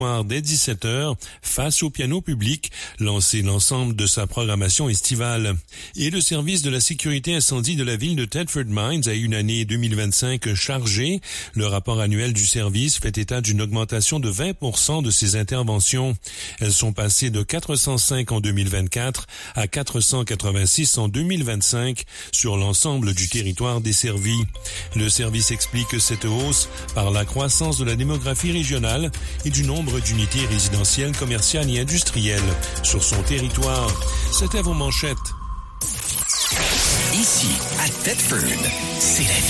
dès 17h, face au piano public, lancer l'ensemble de sa programmation estivale. Et le service de la sécurité incendie de la ville de Thetford Mines a eu une année 2025 chargée. Le rapport annuel du service fait état d'une augmentation de 20% de ses interventions. Elles sont passées de 405 en 2024 à 486 en 2025 sur l'ensemble du territoire desservi. Le service explique cette hausse par la croissance de la démographie régionale et du nombre d'unités résidentielles, commerciales et industrielles sur son territoire. C'était vos manchettes. Ici, à Thetford, c'est la vie.